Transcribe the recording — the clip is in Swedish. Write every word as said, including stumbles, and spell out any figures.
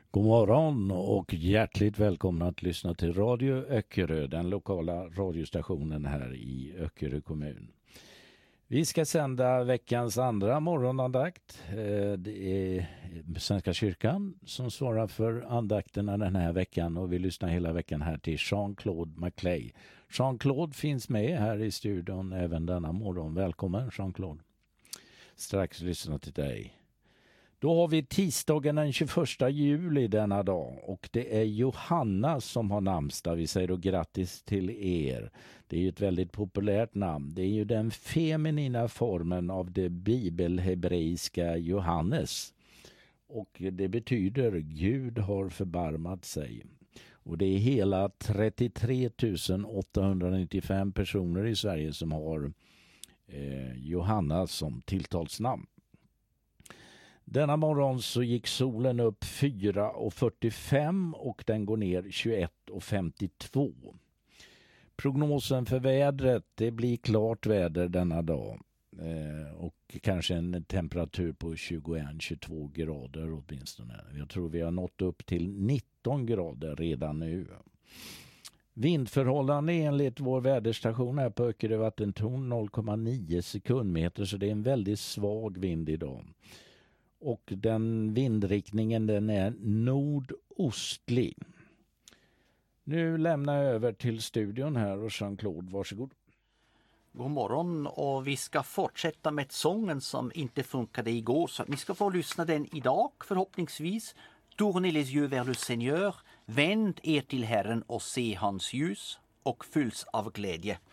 God morgon och hjärtligt välkomna att lyssna till Radio Öckerö, den lokala radiostationen här i Öckerö kommun. Vi ska sända veckans andra morgonandakt. Det är Svenska kyrkan som svarar för andakterna den här veckan och vi lyssnar hela veckan här till Jean-Claude Maclay. Jean-Claude finns med här i studion även denna morgon. Välkommen Jean-Claude. Strax lyssna till dig. Då har vi tisdagen den tjugoförsta juli denna dag och det är Johanna som har namnsdag. Vi säger då grattis till er. Det är ju ett väldigt populärt namn. Det är ju den feminina formen av det bibelhebreiska Johannes. Och det betyder Gud har förbarmat sig. Och det är hela trettiotre tusen åttahundranittiofem personer i Sverige som har eh, Johanna som tilltalsnamn. Denna morgon så gick solen upp fyra och fyrtiofem och den går ner tjugoett och femtiotvå. Prognosen för vädret, det blir klart väder denna dag. Eh, och kanske en temperatur på tjugoett till tjugotvå grader åtminstone. Jag tror vi har nått upp till nitton grader redan nu. Vindförhållande enligt vår väderstation här på Öckerö vattentorn noll komma nio sekundmeter, så det är en väldigt svag vind idag. Och den vindriktningen den är nordostlig. Nu lämnar jag över till studion här och Jean-Claude, varsågod. God morgon och vi ska fortsätta med sången som inte funkade igår så ni ska få lyssna den idag förhoppningsvis. Tournez les yeux vers le Seigneur, vänd er till Herren och se hans ljus och fylls av glädje.